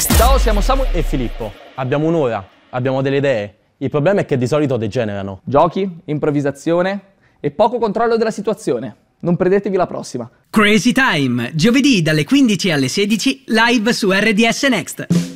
Ciao, siamo Samu e Filippo. Abbiamo un'ora, abbiamo delle idee. Il problema è che di solito degenerano. Giochi, improvvisazione e poco controllo della situazione. Non perdetevi la prossima. Crazy Time, giovedì dalle 15 alle 16, live su RDS Next.